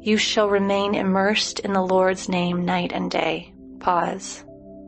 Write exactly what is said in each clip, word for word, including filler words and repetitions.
You shall remain immersed in the Lord's name night and day. Pause.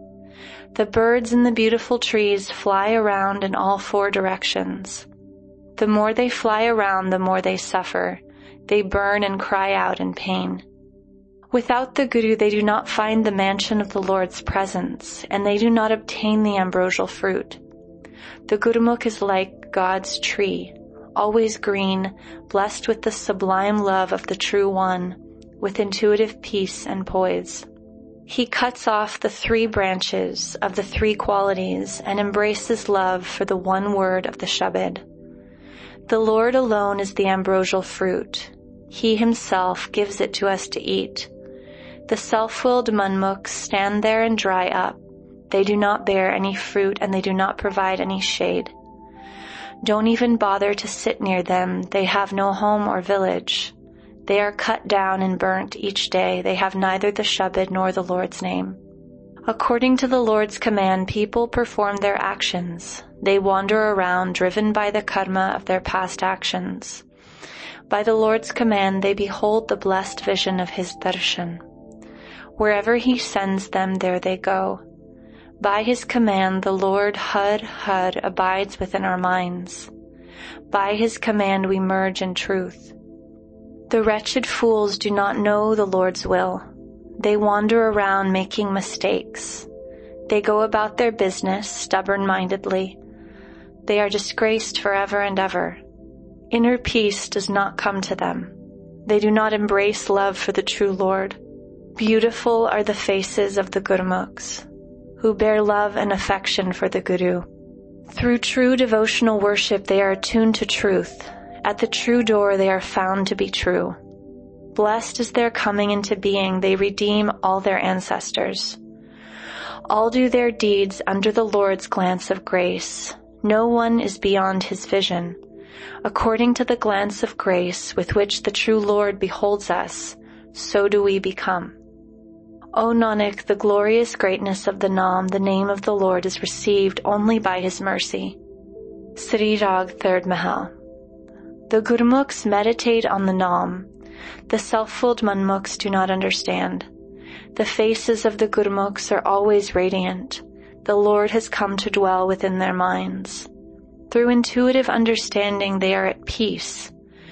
The birds in the beautiful trees fly around in all four directions. The more they fly around, the more they suffer. They burn and cry out in pain. Without the Guru, they do not find the mansion of the Lord's presence, and they do not obtain the ambrosial fruit. The Gurumukh is like God's tree, always green, blessed with the sublime love of the True One, with intuitive peace and poise. He cuts off the three branches of the three qualities and embraces love for the one word of the Shabad. The Lord alone is the ambrosial fruit. He himself gives it to us to eat. The self-willed manmukhs stand there and dry up. They do not bear any fruit and they do not provide any shade. Don't even bother to sit near them. They have no home or village. They are cut down and burnt each day. They have neither the Shabad nor the Lord's name. According to the Lord's command, people perform their actions. They wander around, driven by the karma of their past actions. By the Lord's command, they behold the blessed vision of his darshan. Wherever he sends them, there they go. By his command, the Lord Har Har abides within our minds. By his command, we merge in truth. The wretched fools do not know the Lord's will. They wander around making mistakes. They go about their business stubborn-mindedly. They are disgraced forever and ever. Inner peace does not come to them. They do not embrace love for the true Lord. Beautiful are the faces of the Gurumukhs, who bear love and affection for the Guru. Through true devotional worship, they are attuned to truth. At the true door, they are found to be true. Blessed is their coming into being. They redeem all their ancestors. All do their deeds under the Lord's glance of grace. No one is beyond his vision. According to the glance of grace with which the true Lord beholds us, so do we become. O Nanak, the glorious greatness of the Naam, the name of the Lord, is received only by his mercy. Sri Rag, third Mahal. The Gurumukhs meditate on the Naam. The self-willed manmukhs do not understand. The faces of the Gurumukhs are always radiant. The Lord has come to dwell within their minds. Through intuitive understanding, they are at peace.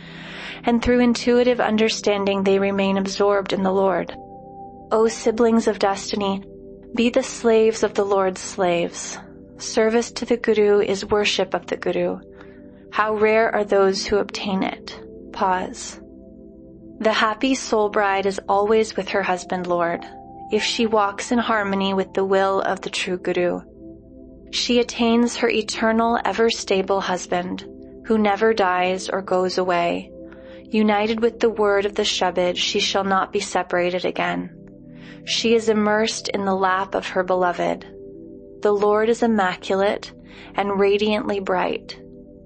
And through intuitive understanding, they remain absorbed in the Lord. O siblings of destiny, be the slaves of the Lord's slaves. Service to the Guru is worship of the Guru. How rare are those who obtain it. Pause. The happy soul bride is always with her husband Lord, if she walks in harmony with the will of the true Guru. She attains her eternal, ever-stable husband, who never dies or goes away. United with the word of the Shabad, she shall not be separated again. She is immersed in the lap of her beloved. The Lord is immaculate and radiantly bright.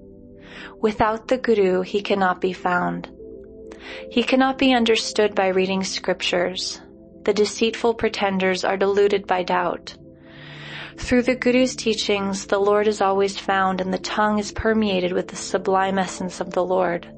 Without the Guru, he cannot be found. He cannot be understood by reading scriptures. The deceitful pretenders are deluded by doubt. Through the Guru's teachings, the Lord is always found, and the tongue is permeated with the sublime essence of the Lord.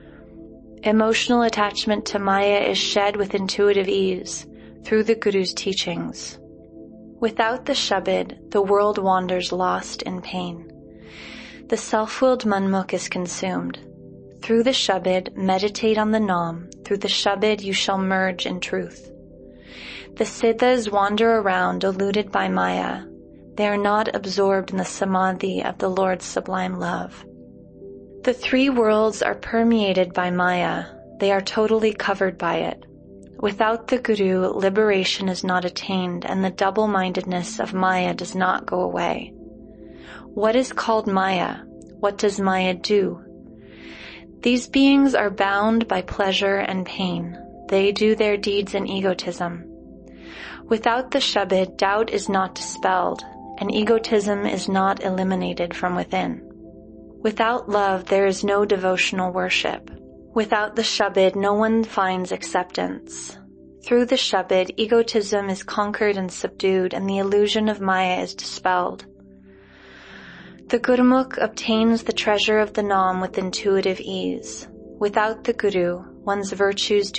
Emotional attachment to Maya is shed with intuitive ease through the Guru's teachings. Without the Shabad, the world wanders lost in pain. The self-willed manmukh is consumed. Through the Shabad, meditate on the Naam. Through the Shabad, you shall merge in truth. The Siddhas wander around, deluded by Maya. They are not absorbed in the Samadhi of the Lord's sublime love. The three worlds are permeated by Maya. They are totally covered by it. Without the Guru, liberation is not attained, and the double-mindedness of Maya does not go away. What is called Maya? What does Maya do? These beings are bound by pleasure and pain. They do their deeds in egotism. Without the Shabad, doubt is not dispelled, and egotism is not eliminated from within. Without love, there is no devotional worship. Without the Shabad, no one finds acceptance. Through the Shabad, egotism is conquered and subdued, and the illusion of Maya is dispelled. The Gurumukh obtains the treasure of the Naam with intuitive ease. Without the Guru, one's virtues do